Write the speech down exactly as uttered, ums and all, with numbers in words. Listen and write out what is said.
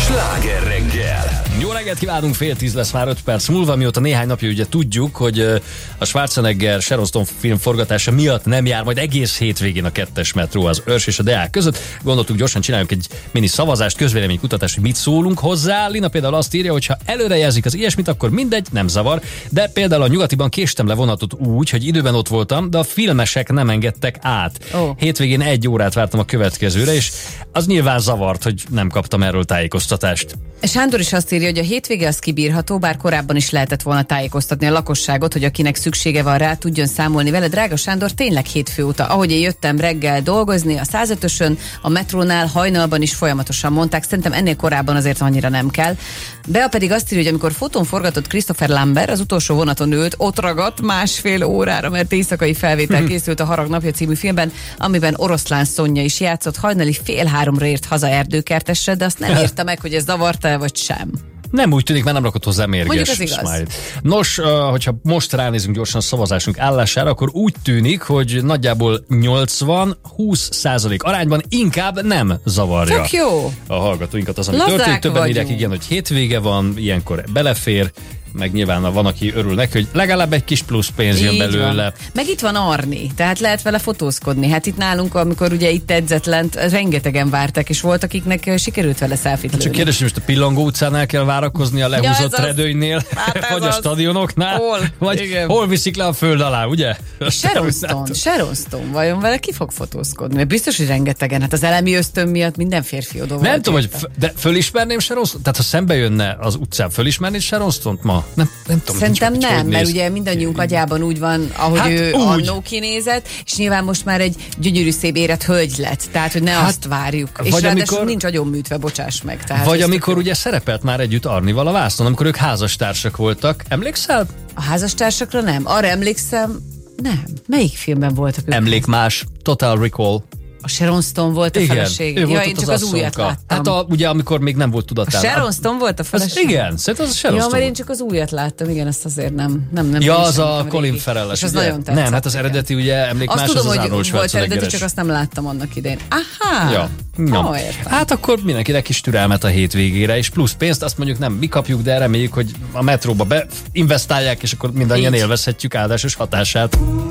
Sláger reggel! Jó reggelt kívánunk, fél tíz lesz már öt perc múlva, mióta néhány napja ugye tudjuk, hogy a Schwarzenegger Sharon Stone film forgatása miatt nem jár majd egész hétvégén a kettes metró az Örs és a Deák között. Gondoltuk, gyorsan csináljunk egy mini szavazást, közvéleménykutatást, hogy mit szólunk hozzá. Lina például azt írja, hogy ha előrejelzik az ilyesmit, akkor mindegy, nem zavar. De például a Nyugatiban késtem le vonatot úgy, hogy időben ott voltam, de a filmesek nem engedtek át. Oh. Hétvégén egy órát vártam a következőre, és az nyilván zavart, hogy nem kaptam erről tájékoztatást. Sándor is azt írja, hogy a hétvége az kibírható, bár korábban is lehetett volna tájékoztatni a lakosságot, hogy akinek szüksége van rá, tudjon számolni vele. Drága Sándor, tényleg hétfő óta, ahogy én jöttem reggel dolgozni, a százötösön, a metrónál hajnalban is folyamatosan mondták, szerintem ennél korábban azért annyira nem kell. Bea pedig azt írja, hogy amikor fotón forgatott Christopher Lambert, az utolsó vonaton ült, ott ragadt másfél órára, mert éjszakai felvétel készült a Harag napja című filmben, amiben Oroszlán Szonya is játszott. Hajnali fél háromra ért haza Erdőkertesre, de azt nem írta meg, hogy ez zavarta vagy sem. Nem úgy tűnik, mert nem rakott hozzá mérges smile. Nos, uh, hogyha most ránézünk gyorsan a szavazásunk állására, akkor úgy tűnik, hogy nagyjából nyolcvan-húsz százalék arányban inkább nem zavarja Tök jó. a hallgatóinkat az, ami Lazák történik. Többen vagyunk. írják, igen, hogy hétvége van, ilyenkor belefér, meg nyilván van, aki örül neki, hogy legalább egy kis plusz pénz jön belőle. Van. Meg itt van Arni, tehát lehet vele fotózkodni. Hát itt nálunk, amikor ugye itt edzett lent, rengetegen vártak, és volt, akiknek sikerült vele selfie-t lőni. Csak kérdés, hogy most a Pillangó utcánál kell várakozni a lehúzott ja, redőnynél, hát vagy a stadionoknál, hol? vagy igen. hol viszik le a föld alá, ugye? Sharon Stone, Sharon Stone, vajon vele ki fog fotózkodni? Mert biztos, hogy rengetegen, hát az elemi ösztön miatt minden férfi oda volt. Nem tudom, hogy f- de fölismerném Sharon Stone? Tehát ha szembe jönne az utcán, fölismernéd Sharon Stone-t ma? Nem, nem tudom. Szerintem nincs, nem, hogy mert néz. ugye mindannyiunk agyában úgy van, ahogy Hát ő úgy. annó kinézett, és nyilván most már egy gyönyörű szép érett hölgy lett, tehát hogy ne hát, azt várjuk. És ráadásul amikor, nincs agyonműtve, bocsáss meg. Tehát vagy amikor tök... ugye szerepelt már együtt Arnival a vásznon, amikor ők házastársak voltak. Emlékszel? A házastársakra nem. Arra emlékszem, nem. Melyik filmben voltak ők? Emlék más, Total Recall. A Sharon Stone volt a igen, felesége. Ja, én csak az, az újat láttam. Hát a, ugye amikor még nem volt A tudatában. Sharon Stone volt a felesége? Az, igen, szerintem az a Sharon ja, Stone. mert én csak az újat láttam, igen, ezt azért nem. nem, nem ja, nem az a régi. Colin Farrell-es, az ugye? nagyon tetszett. Nem, hát az eredeti ugye emlék azt más, tudom, az az hogy Arnold volt eredeti, Schwarzeneggeres. csak azt nem láttam annak idején. Aha! Ja. No. Oh, hát akkor mindenkinek kis türelmet a hétvégére, és plusz pénzt, azt mondjuk nem mi kapjuk, de reméljük, hogy a metróba beinvestálják, és akkor mindannyian élvezhetjük áldásos hatását.